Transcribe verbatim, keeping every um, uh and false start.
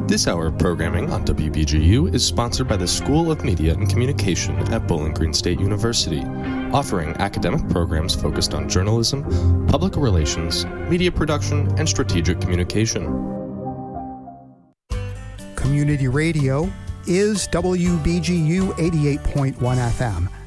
This hour of programming on W B G U is sponsored by the School of Media and Communication at Bowling Green State University, offering academic programs focused on journalism, public relations, media production, and strategic communication. Community radio is W B G U eighty-eight point one F M.